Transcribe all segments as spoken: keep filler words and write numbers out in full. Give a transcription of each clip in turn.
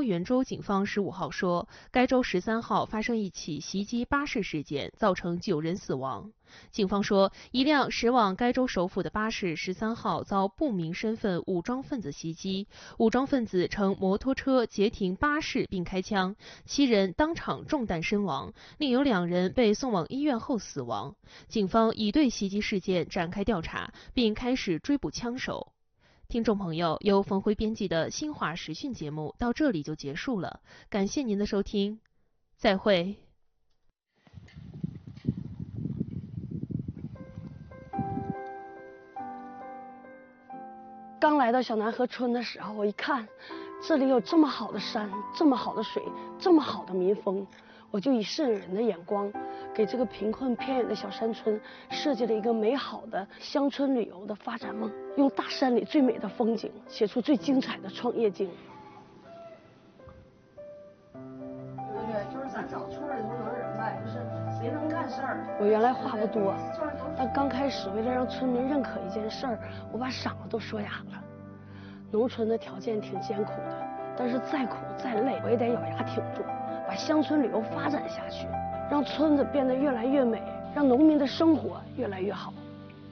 高原州警方十五号说，该州十三号发生一起袭击巴士事件，造成九人死亡。警方说，一辆驶往该州首府的巴士十三号遭不明身份武装分子袭击，武装分子乘摩托车截停巴士并开枪，七人当场中弹身亡，另有两人被送往医院后死亡。警方已对袭击事件展开调查，并开始追捕枪手。听众朋友，由冯辉编辑的新华时讯节目到这里就结束了，感谢您的收听，再会。 刚来到小南河村的时候，我一看，这里有这么好的山，这么好的水，这么好的民风，我就以摄影人的眼光，给这个贫困偏远的小山村设计了一个美好的乡村旅游的发展梦，用大山里最美的风景，写出最精彩的创业经历。 对对，就是咱找村里头能人呗，就是谁能干事儿。 我原来话不多，但刚开始为了让村民认可一件事儿，我把嗓子都说哑了。农村的条件挺艰苦的，但是再苦再累，我也得咬牙挺住，把乡村旅游发展下去，让村子变得越来越美，让农民的生活越来越好。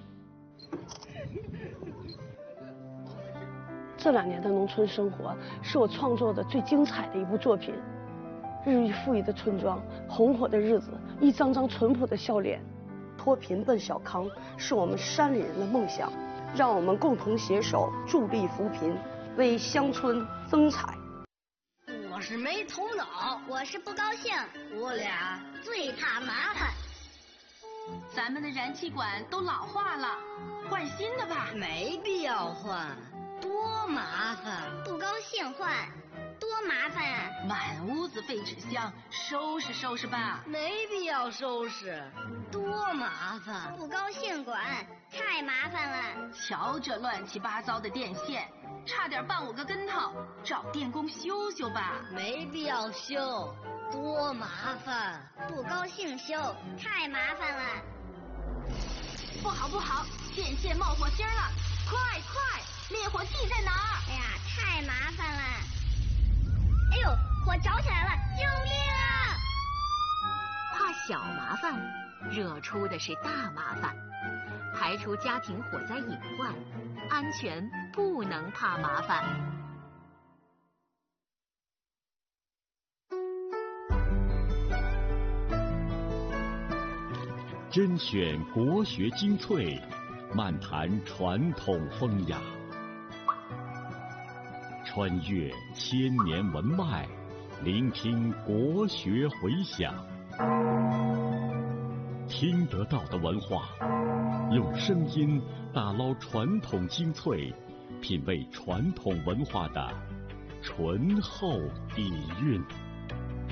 这两年的农村生活是我创作的最精彩的一部作品。日益富裕的村庄，红火的日子，一张张淳朴的笑脸。脱贫奔小康是我们山里人的梦想，让我们共同携手，助力扶贫，为乡村增彩。 我是没头脑， 我是不高兴， 我俩最怕麻烦。 咱们的燃气管都老化了，换新的吧。 没必要换，多麻烦。 不高兴换，多麻烦啊！ 满屋子废纸箱，收拾收拾吧。 没必要收拾，多麻烦。 不高兴管，太麻烦了。 瞧这乱七八糟的电线，差点绊我个跟头，找电工修修吧。 没必要修，多麻烦。 不高兴修，太麻烦了。 不好不好，电线冒火星了！快快，灭火器在哪儿？ 哎呀，太麻烦了！哎呦，火着起来了！救命啊！ 怕小麻烦，惹出的是大麻烦。排除家庭火灾隐患，安全不能怕麻烦。 甄选国学精粹，漫谈传统风雅，穿越千年文脉，聆听国学回响。听得到的文化，用声音打捞传统精粹，品味传统文化的醇厚底蕴。